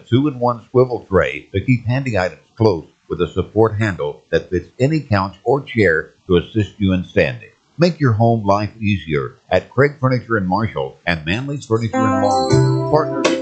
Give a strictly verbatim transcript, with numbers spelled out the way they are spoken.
two-in-one swivel tray to keep handy items close with a support handle that fits any couch or chair to assist you in standing. Make your home life easier at Craig Furniture in Marshall and Manley's Furniture in Longview, partners